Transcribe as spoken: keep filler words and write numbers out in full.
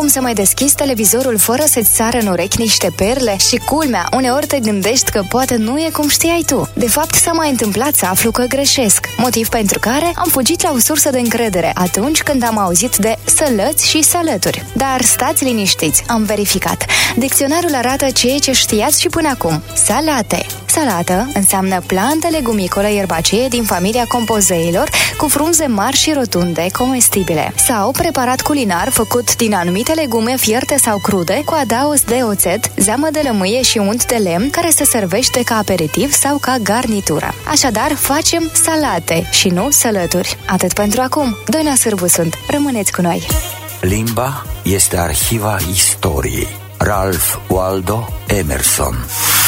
cum să mai deschizi televizorul fără să-ți sară în urechi niște perle? Și culmea, uneori te gândești că poate nu e cum știai tu. De fapt, s-a mai întâmplat să aflu că greșesc, motiv pentru care am fugit la o sursă de încredere atunci când am auzit de sălăți și sălături. Dar stați liniștiți, am verificat. Dicționarul arată ceea ce știați și până acum. Salate. Salată înseamnă plantă legumicolă ierbacee din familia compozeilor cu frunze mari și rotunde, comestibile, sau preparat culinar făcut din anumite legume fierte sau crude cu adaos de oțet, zeamă de lămâie și unt de lemn, care se servește ca aperitiv sau ca garnitură. Așadar, facem salate și nu sălături. Atât pentru acum. Doina Sârbu sunt. Rămâneți cu noi! Limba este arhiva istoriei. Ralph Waldo Emerson.